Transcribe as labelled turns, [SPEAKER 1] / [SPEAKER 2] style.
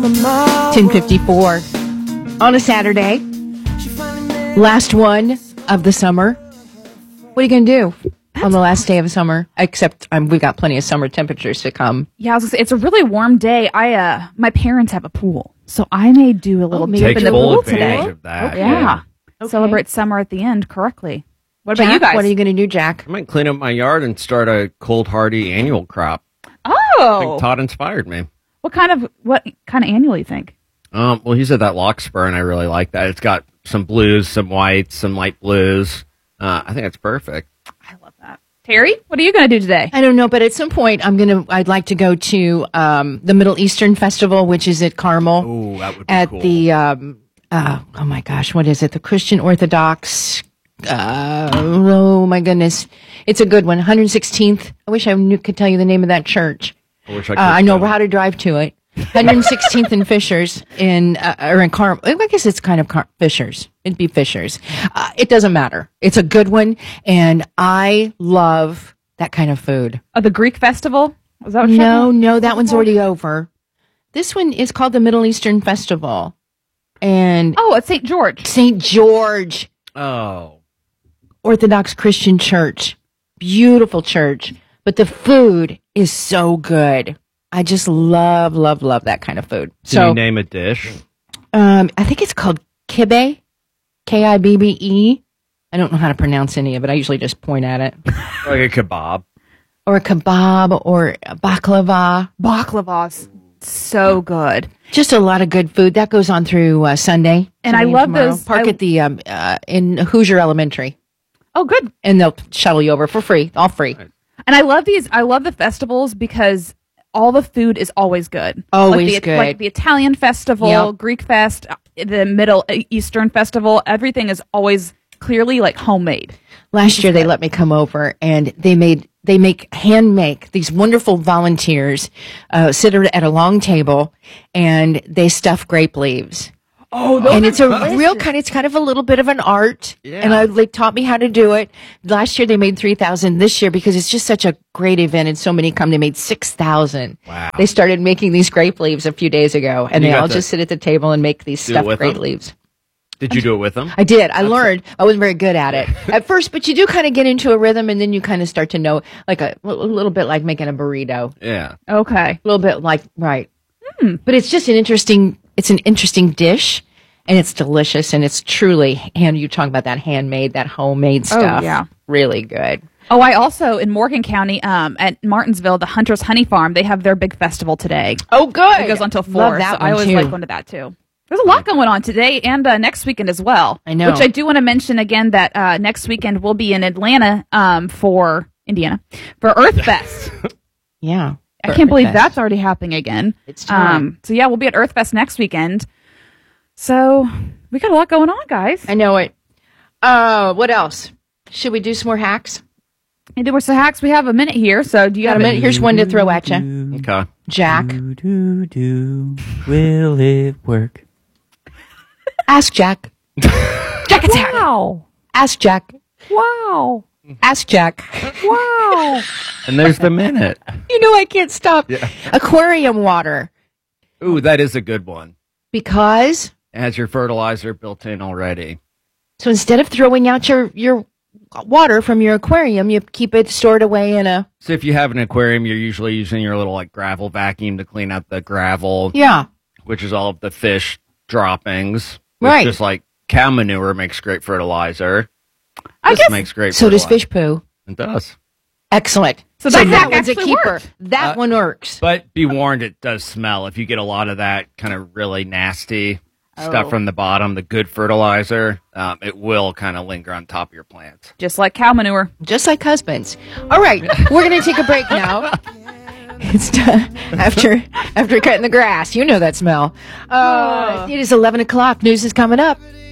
[SPEAKER 1] 10:54 on a Saturday. Last one of the summer. What are you going to do on the last day of summer? Except we've got plenty of summer temperatures to come.
[SPEAKER 2] Yeah, I was gonna say, it's a really warm day. My parents have a pool, so I may do a little dip in the pool today.
[SPEAKER 3] Of that.
[SPEAKER 2] Yeah.
[SPEAKER 1] Okay.
[SPEAKER 2] Celebrate summer at the end correctly. What
[SPEAKER 1] Jack,
[SPEAKER 2] about you guys?
[SPEAKER 1] what are you going to do, Jack?
[SPEAKER 3] I might clean up my yard and start a cold hardy annual crop. I
[SPEAKER 2] Oh,
[SPEAKER 3] think Todd inspired me.
[SPEAKER 2] what kind of annual you think?
[SPEAKER 3] Well, he said that Larkspur, and I really like that. It's got some blues, some whites, some light blues. I think it's perfect.
[SPEAKER 2] I love that. Terry, what are you going to do today?
[SPEAKER 1] I don't know, but at some point I'd like to go to the Middle Eastern Festival, which is at Carmel.
[SPEAKER 3] Ooh, that would be
[SPEAKER 1] at
[SPEAKER 3] cool.
[SPEAKER 1] the oh my gosh, what is it? The Christian Orthodox. Oh my goodness, it's a good one. 116th. I wish I could tell you the name of that church.
[SPEAKER 3] I wish I could.
[SPEAKER 1] I know how to drive to it. 116th and Fishers or in Carmel. I guess it's kind of Fishers. It'd be Fishers. It doesn't matter. It's a good one, and I love that kind of food.
[SPEAKER 2] The Greek festival? Was that what you're talking
[SPEAKER 1] No, that one's already over. This one is called the Middle Eastern Festival, and
[SPEAKER 2] about? Oh, it's St. George.
[SPEAKER 1] St. George
[SPEAKER 3] Oh.
[SPEAKER 1] Orthodox Christian Church. Beautiful church, but the food is so good. I just love that kind of food.
[SPEAKER 3] Can you name a dish?
[SPEAKER 1] I think it's called kibbe, Kibbe. I don't know how to pronounce any of it. I usually just point at it.
[SPEAKER 3] Like a kebab.
[SPEAKER 1] Or a kebab or a baklava.
[SPEAKER 2] Baklava's so good.
[SPEAKER 1] Just a lot of good food. That goes on through Sunday.
[SPEAKER 2] And
[SPEAKER 1] today
[SPEAKER 2] I love
[SPEAKER 1] tomorrow.
[SPEAKER 2] those-
[SPEAKER 1] Park at the in Hoosier Elementary.
[SPEAKER 2] Oh, good.
[SPEAKER 1] And they'll shuttle you over for free. All free.
[SPEAKER 2] And I love these. I love the festivals because all the food is always good.
[SPEAKER 1] Always
[SPEAKER 2] like
[SPEAKER 1] good.
[SPEAKER 2] Like the Italian festival,
[SPEAKER 1] Yep.
[SPEAKER 2] Greek fest, the Middle Eastern festival. Everything is always clearly like homemade.
[SPEAKER 1] Last year they let me come over and they hand make these wonderful volunteers sit at a long table and they stuff grape leaves.
[SPEAKER 2] Oh,
[SPEAKER 1] And it's a real it's kind of a little bit of an art.
[SPEAKER 3] Yeah.
[SPEAKER 1] And they taught me how to do it. Last year they made 3,000. This year, because it's just such a great event and so many come, they made 6,000.
[SPEAKER 3] Wow.
[SPEAKER 1] They started making these grape leaves a few days ago and
[SPEAKER 3] You
[SPEAKER 1] they
[SPEAKER 3] got
[SPEAKER 1] all
[SPEAKER 3] to
[SPEAKER 1] just sit at the table and make these
[SPEAKER 3] do it
[SPEAKER 1] stuffed
[SPEAKER 3] with
[SPEAKER 1] grape
[SPEAKER 3] them?
[SPEAKER 1] leaves.
[SPEAKER 3] Did you do it with them?
[SPEAKER 1] I did. I learned. I wasn't very good at it at first, but you do kind of get into a rhythm and then you kind of start to know, like a little bit like making a burrito.
[SPEAKER 3] Yeah.
[SPEAKER 2] Okay.
[SPEAKER 1] A little bit like, right. But it's just an interesting dish and it's delicious and it's truly, you talk about that handmade, that homemade stuff.
[SPEAKER 2] yeah.
[SPEAKER 1] Really good.
[SPEAKER 2] Oh, I also in Morgan County, at Martinsville, the Hunter's Honey Farm, they have their big festival today.
[SPEAKER 1] Oh, good.
[SPEAKER 2] It goes on till 4.
[SPEAKER 1] Love that
[SPEAKER 2] so I
[SPEAKER 1] one,
[SPEAKER 2] always
[SPEAKER 1] too.
[SPEAKER 2] like going to that too. There's a lot going on today and next weekend as well.
[SPEAKER 1] I know.
[SPEAKER 2] Which I do want to mention again that next weekend we'll be in Atlanta for Indiana for Earth Fest.
[SPEAKER 1] Yeah.
[SPEAKER 2] I can't believe
[SPEAKER 1] Fest.
[SPEAKER 2] that's already happening again.
[SPEAKER 1] It's time.
[SPEAKER 2] So yeah, we'll be at Earth Fest next weekend. So we got a lot going on, guys.
[SPEAKER 1] I know it. What else? Should we do some more hacks?
[SPEAKER 2] And there were some hacks. We have a minute here, so do you
[SPEAKER 1] Got
[SPEAKER 2] have
[SPEAKER 1] a minute? Here's one to throw at you.
[SPEAKER 3] Okay.
[SPEAKER 1] Jack.
[SPEAKER 4] Will it work?
[SPEAKER 1] Ask Jack. Jack attack.
[SPEAKER 2] Wow!
[SPEAKER 1] Ask Jack.
[SPEAKER 2] Wow!
[SPEAKER 1] Ask Jack.
[SPEAKER 2] Wow!
[SPEAKER 3] And there's the minute.
[SPEAKER 1] You know I can't stop. Aquarium water.
[SPEAKER 3] Ooh, that is a good one.
[SPEAKER 1] Because,
[SPEAKER 3] It has your fertilizer built in already.
[SPEAKER 1] so instead of throwing out your water from your aquarium, you keep it stored away in a,
[SPEAKER 3] So if you have an aquarium, you're usually using your little like gravel vacuum to clean out the gravel,
[SPEAKER 1] yeah.
[SPEAKER 3] which is all of the fish droppings. Which
[SPEAKER 1] Right.
[SPEAKER 3] Just like cow manure makes great fertilizer.
[SPEAKER 2] I
[SPEAKER 3] This
[SPEAKER 2] guess
[SPEAKER 3] makes great
[SPEAKER 1] So does
[SPEAKER 3] fertilizer.
[SPEAKER 1] fish poo.
[SPEAKER 3] It does.
[SPEAKER 1] Excellent.
[SPEAKER 2] So that hack
[SPEAKER 1] one's a
[SPEAKER 2] actually
[SPEAKER 1] keeper.
[SPEAKER 2] worked.
[SPEAKER 1] That one works.
[SPEAKER 3] But be warned, it does smell. If you get a lot of that kind of really nasty stuff from the bottom, the good fertilizer, it will kind of linger on top of your plants.
[SPEAKER 2] just like cow manure.
[SPEAKER 1] Just like husbands. All right, we're going to take a break now. It's after cutting the grass. You know that smell. It is 11 o'clock. News is coming up.